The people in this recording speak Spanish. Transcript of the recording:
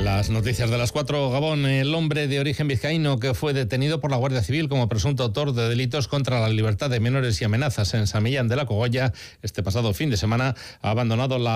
Las noticias de las 4, Gabón. El hombre de origen vizcaíno que fue detenido por la Guardia Civil como presunto autor de delitos contra la libertad de menores y amenazas en San Millán de la Cogolla este pasado fin de semana ha abandonado la